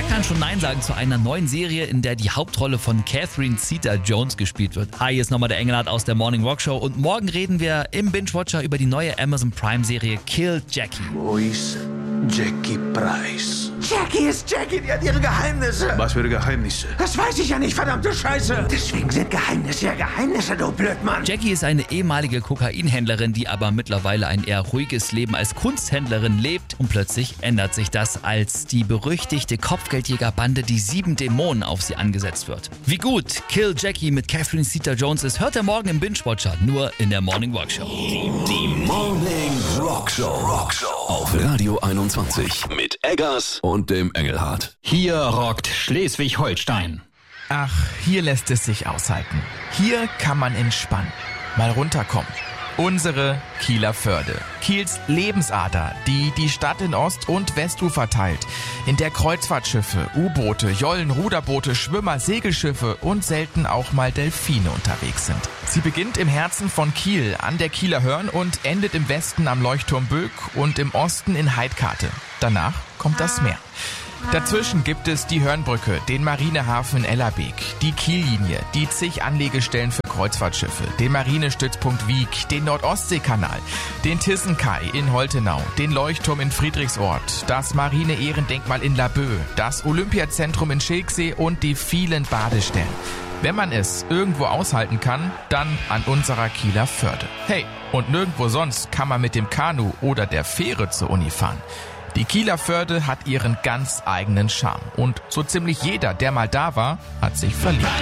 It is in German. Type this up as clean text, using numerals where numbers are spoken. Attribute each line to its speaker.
Speaker 1: Wer kann schon Nein sagen zu einer neuen Serie, in der die Hauptrolle von Catherine Zeta-Jones gespielt wird? Hi, hier ist nochmal der Engelhardt aus der Morning Rock Show und morgen reden wir im Binge-Watcher über die neue Amazon Prime-Serie Kill Jackie.
Speaker 2: Wo ist Jackie Price?
Speaker 3: Jackie ist Jackie, die hat ihre Geheimnisse.
Speaker 2: Was für Geheimnisse?
Speaker 3: Das weiß ich ja nicht, verdammte Scheiße. Deswegen sind Geheimnisse ja Geheimnisse, du Blödmann.
Speaker 1: Jackie ist eine ehemalige Kokainhändlerin, die aber mittlerweile ein eher ruhiges Leben als Kunsthändlerin lebt. Und plötzlich ändert sich das, als die berüchtigte Kopfgeldjägerbande Die 7 Dämonen auf sie angesetzt wird. Wie gut Kill Jackie mit Catherine Zeta-Jones ist, hört ihr morgen im Binge-Watcher, nur in der Morning Rock Show.
Speaker 4: Die Morning Rock Show auf Radio 21 mit Eggers und dem Engelhardt.
Speaker 5: Hier rockt Schleswig-Holstein.
Speaker 6: Ach, hier lässt es sich aushalten. Hier kann man entspannen. Mal runterkommen. Unsere Kieler Förde. Kiels Lebensader, die die Stadt in Ost- und Westufer teilt. In der Kreuzfahrtschiffe, U-Boote, Jollen, Ruderboote, Schwimmer, Segelschiffe und selten auch mal Delfine unterwegs sind. Sie beginnt im Herzen von Kiel an der Kieler Hörn und endet im Westen am Leuchtturm Böck und im Osten in Heidkate. Danach kommt das Meer. Dazwischen gibt es die Hörnbrücke, den Marinehafen in Ellerbeek, die Kiellinie, die zig Anlegestellen für Kreuzfahrtschiffe, den Marinestützpunkt Wiek, den Nordostseekanal, den Tissenkai in Holtenau, den Leuchtturm in Friedrichsort, das Marine-Ehrendenkmal in Laboe, das Olympiazentrum in Schilksee und die vielen Badestellen. Wenn man es irgendwo aushalten kann, dann an unserer Kieler Förde. Hey, und nirgendwo sonst kann man mit dem Kanu oder der Fähre zur Uni fahren. Die Kieler Förde hat ihren ganz eigenen Charme und so ziemlich jeder, der mal da war, hat sich verliebt.